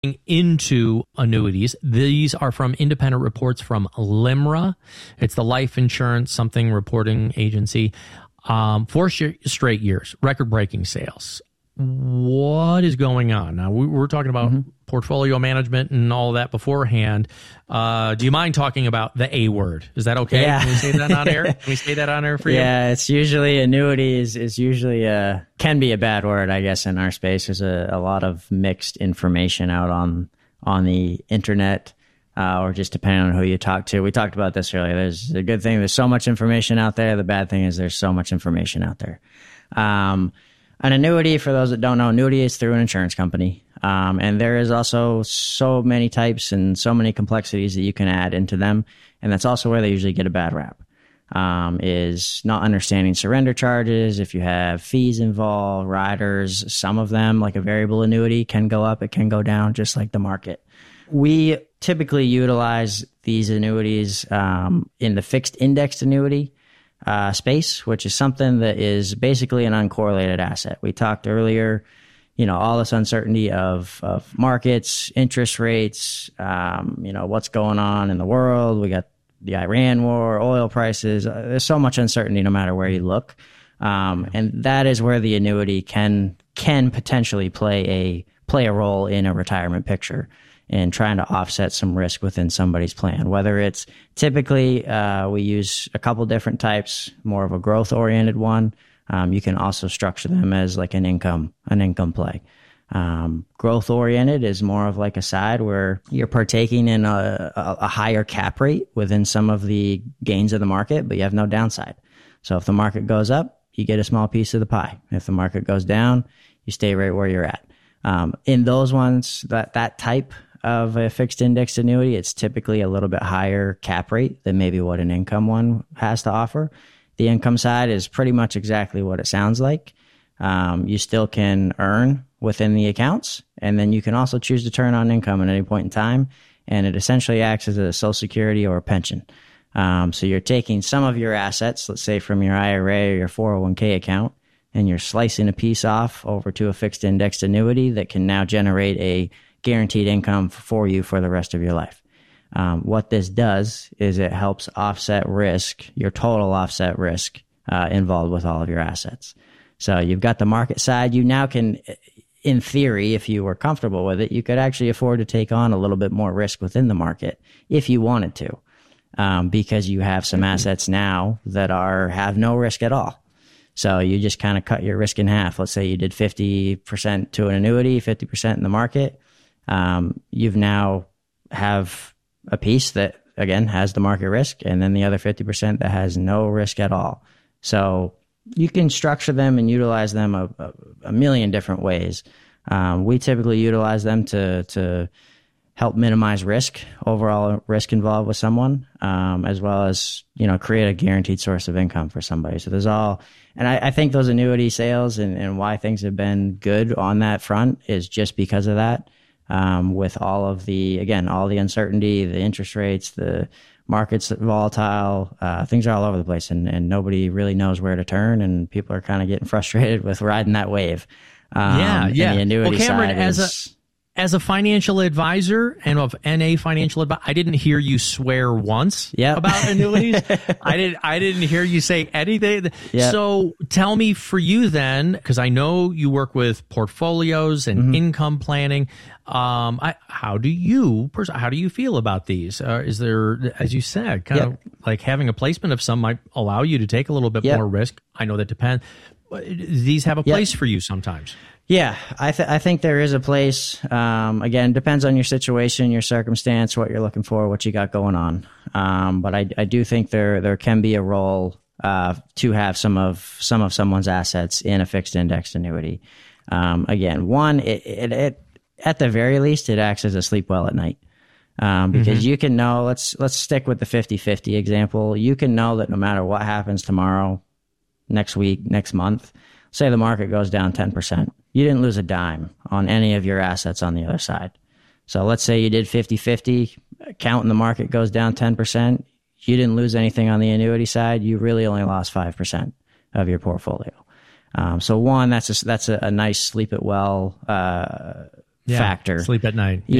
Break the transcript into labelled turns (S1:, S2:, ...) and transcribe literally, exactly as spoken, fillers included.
S1: into annuities. These are from independent reports from LIMRA. It's the Life Insurance Something Reporting Agency. Um, four sh- straight years, record-breaking sales. What is going on? Now, we were talking about mm-hmm. portfolio management and all that beforehand. Uh, do you mind talking about the A word? Is that okay?
S2: Yeah.
S1: Can we say that on air? Can we say that on air for you?
S2: Yeah, it's usually annuity is, is usually a, can be a bad word, I guess, in our space. There's a, a lot of mixed information out on, on the internet, uh, or just depending on who you talk to. We talked about this earlier. There's a good thing. There's so much information out there. The bad thing is there's so much information out there. Um, An annuity, for those that don't know, annuity is through an insurance company. Um, and there is also so many types and so many complexities that you can add into them. And that's also where they usually get a bad rap, um, is not understanding surrender charges. If you have fees involved, riders, some of them, like a variable annuity, can go up, it can go down, just like the market. We typically utilize these annuities um, in the fixed indexed annuity Uh, space, which is something that is basically an uncorrelated asset. We talked earlier, you know, all this uncertainty of, of markets, interest rates, um, you know, what's going on in the world. We got the Iran war, oil prices. Uh, there's so much uncertainty no matter where you look. Um, and that is where the annuity can, can potentially play a, play a role in a retirement picture and trying to offset some risk within somebody's plan. Whether it's typically, uh, we use a couple different types, more of a growth-oriented one. Um, you can also structure them as like an income, an income play. Um, growth-oriented is more of like a side where you're partaking in a, a, a higher cap rate within some of the gains of the market, but you have no downside. So if the market goes up, you get a small piece of the pie. If the market goes down, you stay right where you're at. Um, in those ones, that, that type of a fixed indexed annuity, it's typically a little bit higher cap rate than maybe what an income one has to offer. The income side is pretty much exactly what it sounds like. Um, you still can earn within the accounts, and then you can also choose to turn on income at any point in time, and it essentially acts as a Social Security or a pension. Um, so you're taking some of your assets, let's say from your I R A or your four oh one k account, and you're slicing a piece off over to a fixed indexed annuity that can now generate a guaranteed income for you for the rest of your life. Um, what this does is it helps offset risk, your total offset risk uh, involved with all of your assets. So you've got the market side. You now can, in theory, if you were comfortable with it, you could actually afford to take on a little bit more risk within the market if you wanted to, um, because you have some assets now that are have no risk at all. So you just kind of cut your risk in half. Let's say you did fifty percent to an annuity, fifty percent in the market. Um, you've now have a piece that, again, has the market risk, and then the other fifty percent that has no risk at all. So you can structure them and utilize them a, a, a million different ways. Um, we typically utilize them to, to help minimize risk, overall risk involved with someone, um, as well as, you know, create a guaranteed source of income for somebody. So there's all, and I, I think those annuity sales and, and why things have been good on that front is just because of that. Um, with all of the, again, all the uncertainty, the interest rates, the market's volatile, uh, things are all over the place, and, and nobody really knows where to turn, and people are kind of getting frustrated with riding that wave. Um,
S1: yeah, yeah.
S2: The annuity
S1: well, Cameron,
S2: side
S1: as
S2: is,
S1: a as a financial advisor and of N A financial advisor, I didn't hear you swear once
S2: yep.
S1: about annuities. I didn't. I didn't hear you say anything.
S2: Yep.
S1: So tell me, for you then, because I know you work with portfolios and mm-hmm. income planning. Um, I, how do you pers- how do you feel about these? Uh, is there, as you said, kind
S2: yep.
S1: of like having a placement of some might allow you to take a little bit
S2: yep.
S1: more risk? I know that depends. These have a
S2: yep.
S1: place for you sometimes.
S2: Yeah, I, th- I think there is a place. Um, again, depends on your situation, your circumstance, what you're looking for, what you got going on. Um, but I, I do think there there can be a role uh, to have some of some of someone's assets in a fixed indexed annuity. Um, again, one, it, it, it at the very least, it acts as a sleep well at night. Um, because mm-hmm. you can know, let's let's stick with the fifty-fifty example. You can know that no matter what happens tomorrow, next week, next month, say the market goes down ten percent. You didn't lose a dime on any of your assets on the other side. So let's say you did fifty-fifty, count in the market goes down ten percent. You didn't lose anything on the annuity side. You really only lost five percent of your portfolio. Um, so one, that's a, that's a, a nice sleep it well uh, factor.
S1: Sleep at night.
S2: Yeah.